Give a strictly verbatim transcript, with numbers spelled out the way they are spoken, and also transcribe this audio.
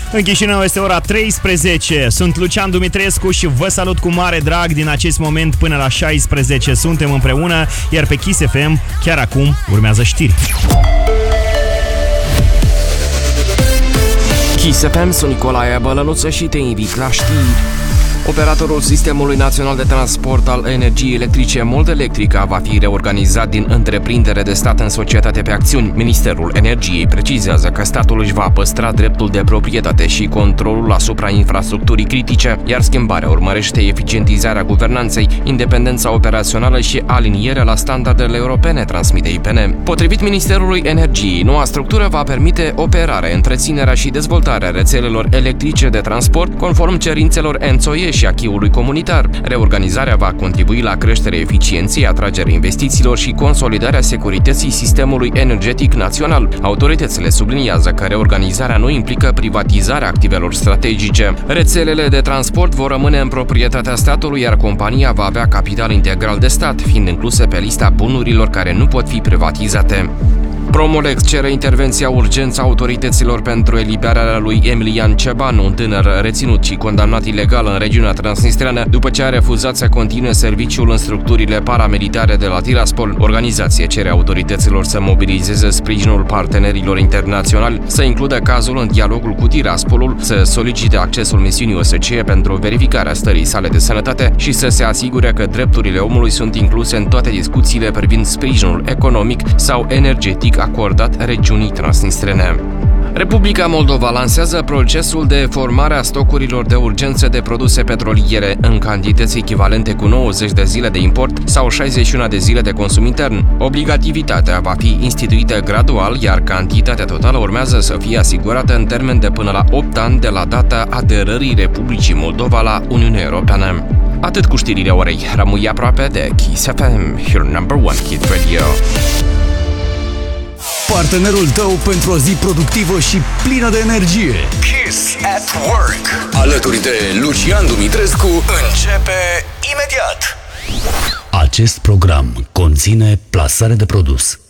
În Chișinău este ora treisprezece. Sunt Lucian Dumitrescu și vă salut cu mare drag din acest moment până la șaisprezece. Suntem împreună, iar pe Kiss F M chiar acum urmează știri. Kiss F M, sunt Nicolae Bălănuță și te invit la știri. Operatorul Sistemului Național de Transport al Energiei Electrice Moldelectrica va fi reorganizat din întreprindere de stat în societate pe acțiuni. Ministerul Energiei precizează că statul își va păstra dreptul de proprietate și controlul asupra infrastructurii critice, iar schimbarea urmărește eficientizarea guvernanței, independența operațională și alinierea la standardele europene, transmite I P N. Potrivit Ministerului Energiei, noua structură va permite operarea, întreținerea și dezvoltarea rețelelor electrice de transport conform cerințelor E N T S O E și acquis-ului comunitar. Reorganizarea va contribui la creșterea eficienței, atragerea investițiilor și consolidarea securității sistemului energetic național. Autoritățile subliniază că reorganizarea nu implică privatizarea activelor strategice. Rețelele de transport vor rămâne în proprietatea statului, iar compania va avea capital integral de stat, fiind incluse pe lista bunurilor care nu pot fi privatizate. Promolex cere intervenția urgență autorităților pentru eliberarea lui Emilian Ceban, un tânăr reținut și condamnat ilegal în regiunea transnistreană, după ce a refuzat să continue serviciul în structurile paramilitare de la Tiraspol. Organizația cere autorităților să mobilizeze sprijinul partenerilor internaționali, să includă cazul în dialogul cu Tiraspolul, să solicite accesul misiunii O S C E pentru verificarea stării sale de sănătate și să se asigure că drepturile omului sunt incluse în toate discuțiile privind sprijinul economic sau energetic acordat regiunii transnistrene. Republica Moldova lansează procesul de formare a stocurilor de urgență de produse petroliere în cantități echivalente cu nouăzeci de zile de import sau șaizeci și unu de zile de consum intern. Obligativitatea va fi instituită gradual, iar cantitatea totală urmează să fie asigurată în termen de până la opt ani de la data aderării Republicii Moldova la Uniunea Europeană. Atât cu știrile orei. Rămâi aproape de Kiss F M, your number one hit radio. Partenerul tău pentru o zi productivă și plină de energie. Kiss at Work. Alături de Lucian Dumitrescu începe imediat. Acest program conține plasare de produs.